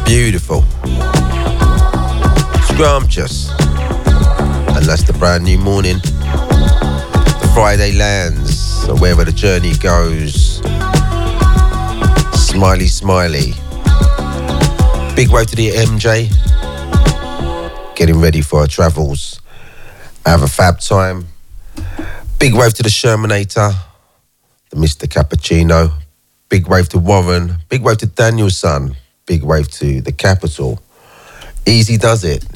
Beautiful. Scrumptious. And that's the brand new morning. The Friday lands. So wherever the journey goes. Smiley, smiley. Big wave to the MJ. Getting ready for our travels. Have a fab time. Big wave to the Shermanator. The Mr. Cappuccino. Big wave to Warren. Big wave to Daniel's son. Big wave to the Capital. Easy does it.